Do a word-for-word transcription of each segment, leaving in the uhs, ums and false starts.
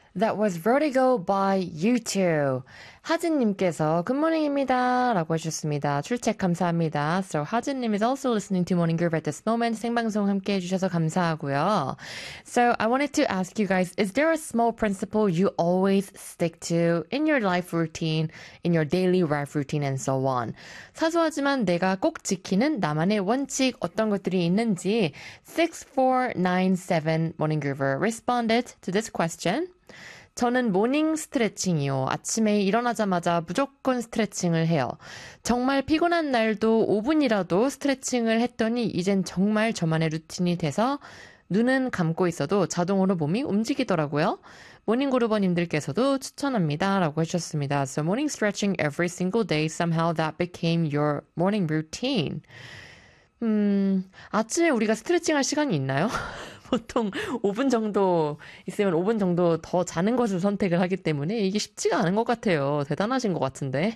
That was Vertigo by U two. 하진님께서 굿모닝입니다 라고 해주셨습니다. 출첵 감사합니다. So 하진님 is also listening to Morning Groove at this moment. 생방송 함께 해주셔서 감사하고요. So I wanted to ask you guys, is there a small principle you always stick to in your life routine, in your daily life routine and so on? 사소하지만 내가 꼭 지키는 나만의 원칙 어떤 것들이 있는지 six four nine seven Morning Groover responded to this question. 저는 모닝 스트레칭이요. 아침에 일어나자마자 무조건 스트레칭을 해요. 정말 피곤한 날도 오 분이라도 스트레칭을 했더니 이젠 정말 저만의 루틴이 돼서 눈은 감고 있어도 자동으로 몸이 움직이더라고요. 모닝그루버님들께서도 추천합니다. 라고 해주셨습니다. So morning stretching every single day, somehow that became your morning routine. 음, 아침에 우리가 스트레칭 할 시간이 있나요? 보통 오 분 정도 있으면 오 분 정도 더 자는 것을 선택을 하기 때문에 이게 쉽지가 않은 것 같아요. 대단하신 것 같은데.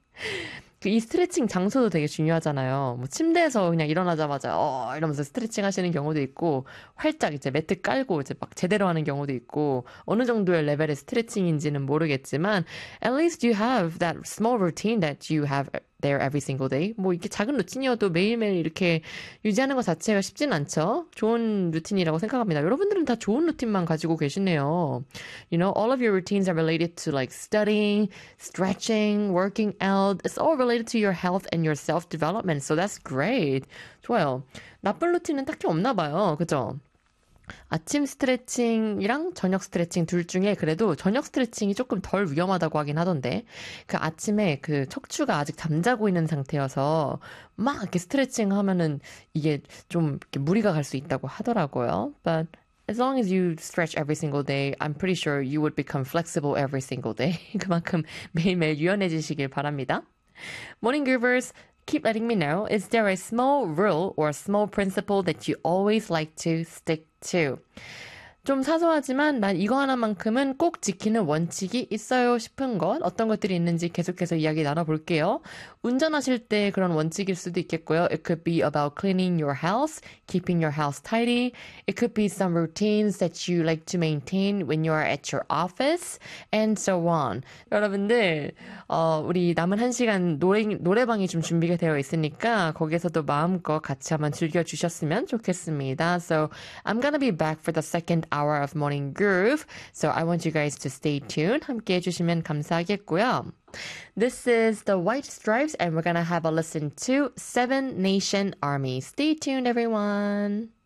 이 스트레칭 장소도 되게 중요하잖아요. 뭐 침대에서 그냥 일어나자마자 어 이러면서 스트레칭 하시는 경우도 있고 활짝 이제 매트 깔고 이제 막 제대로 하는 경우도 있고 어느 정도의 레벨의 스트레칭인지는 모르겠지만 at least you have that small routine that you have there every single day. 뭐 이렇게 작은 루틴이어도 매일매일 이렇게 유지하는 것 자체가 쉽진 않죠. 좋은 루틴이라고 생각합니다. 여러분들은 다 좋은 루틴만 가지고 계시네요. You know, all of your routines are related to like studying, stretching, working out. It's all related to your health and your self-development. So that's great. 좋아요. 나쁜 루틴은 딱히 없나 봐요. 그죠? 아침 스트레칭이랑 저녁 스트레칭 둘 중에 그래도 저녁 스트레칭이 조금 덜 위험하다고 하긴 하던데 그 아침에 그 척추가 아직 잠자고 있는 상태여서 막 이렇게 스트레칭 하면은 이게 좀 이렇게 무리가 갈 수 있다고 하더라고요. But as long as you stretch every single day, I'm pretty sure you would become flexible every single day. 그만큼 매일매일 유연해지시길 바랍니다. Morning Groovers, keep letting me know, is there a small rule or a small principle that you always like to stick to? 좀 사소하지만 난 이거 하나만큼은 꼭 지키는 원칙이 있어요 싶은 것 어떤 것들이 있는지 계속해서 이야기 나눠볼게요. 운전하실 때 그런 원칙일 수도 있겠고요. It could be about cleaning your house, keeping your house tidy. It could be some routines that you like to maintain when you are at your office and so on. 여러분들 어, 우리 남은 한 시간 노래, 노래방이 좀 준비가 되어 있으니까 거기에서도 마음껏 같이 한번 즐겨주셨으면 좋겠습니다. So I'm gonna be back for the second hour of Morning Groove. So I want you guys to stay tuned. 함께 해주시면 감사하겠고요. This is the White Stripes and we're gonna have a listen to Seven Nation Army. Stay tuned, everyone.